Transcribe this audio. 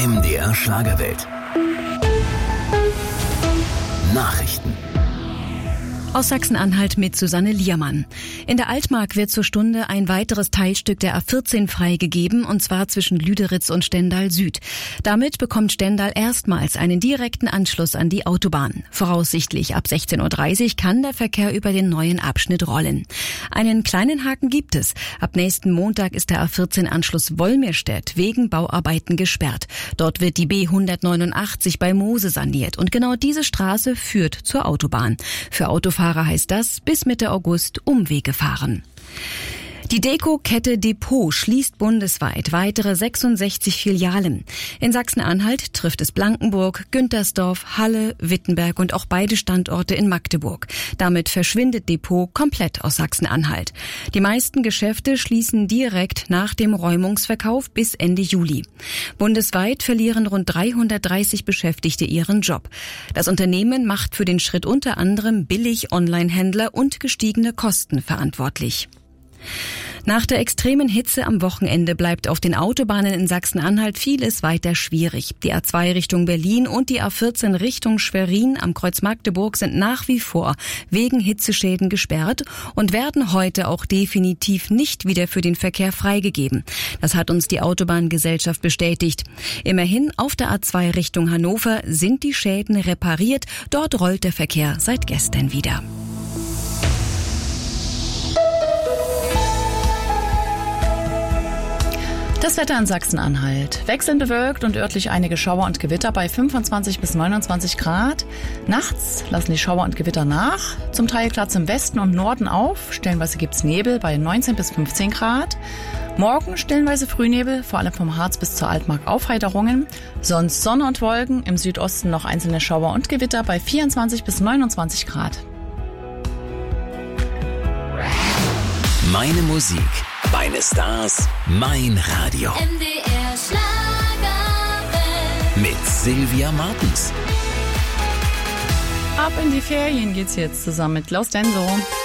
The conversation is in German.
MDR Schlagerwelt. Nachrichten. Aus Sachsen-Anhalt mit Susanne Liermann. In der Altmark wird zur Stunde ein weiteres Teilstück der A14 freigegeben, und zwar zwischen Lüderitz und Stendal Süd. Damit bekommt Stendal erstmals einen direkten Anschluss an die Autobahn. Voraussichtlich ab 16:30 Uhr kann der Verkehr über den neuen Abschnitt rollen. Einen kleinen Haken gibt es. Ab nächsten Montag ist der A14-Anschluss Wolmirstedt wegen Bauarbeiten gesperrt. Dort wird die B189 bei Mose saniert, und genau diese Straße führt zur Autobahn. Für Autofahrer heißt das, bis Mitte August Umwege fahren. Die Deko-Kette Depot schließt bundesweit weitere 66 Filialen. In Sachsen-Anhalt trifft es Blankenburg, Güntersdorf, Halle, Wittenberg und auch beide Standorte in Magdeburg. Damit verschwindet Depot komplett aus Sachsen-Anhalt. Die meisten Geschäfte schließen direkt nach dem Räumungsverkauf bis Ende Juli. Bundesweit verlieren rund 330 Beschäftigte ihren Job. Das Unternehmen macht für den Schritt unter anderem Billig-Online-Händler und gestiegene Kosten verantwortlich. Nach der extremen Hitze am Wochenende bleibt auf den Autobahnen in Sachsen-Anhalt vieles weiter schwierig. Die A2 Richtung Berlin und die A14 Richtung Schwerin am Kreuz Magdeburg sind nach wie vor wegen Hitzeschäden gesperrt und werden heute auch definitiv nicht wieder für den Verkehr freigegeben. Das hat uns die Autobahngesellschaft bestätigt. Immerhin, auf der A2 Richtung Hannover sind die Schäden repariert. Dort rollt der Verkehr seit gestern wieder. Das Wetter in Sachsen-Anhalt. Wechselnd bewölkt und örtlich einige Schauer und Gewitter bei 25 bis 29 Grad. Nachts lassen die Schauer und Gewitter nach. Zum Teil klart im Westen und Norden auf. Stellenweise gibt's Nebel bei 19 bis 15 Grad. Morgen stellenweise Frühnebel, vor allem vom Harz bis zur Altmark Aufheiterungen. Sonst Sonne und Wolken, im Südosten noch einzelne Schauer und Gewitter bei 24 bis 29 Grad. Meine Musik, meine Stars, mein Radio. MDR Schlagerwelt. Mit Sylvia Martens. Ab in die Ferien geht's jetzt zusammen mit Klaus Denso.